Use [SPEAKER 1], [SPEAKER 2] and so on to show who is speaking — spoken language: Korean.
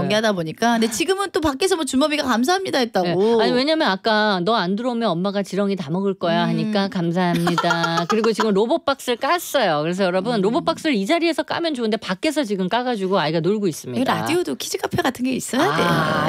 [SPEAKER 1] 얘기하다 보니까. 근데 지금은 또 밖에서 뭐 주머니가 감사합니다 했다고.
[SPEAKER 2] 아니 왜냐면 아까 너 안 들어오면 엄마가 지렁이 다 먹을 거야 하니까 감사합니다. 그리고 지금 로봇박스를 깠어요. 그래서 여러분 로봇박스를 이 자리에서 까면 좋은데 밖에서 지금 까가지고 아이가 놀고 있습니다.
[SPEAKER 1] 라디오도 키즈 카페 같은 게 있어야 돼요.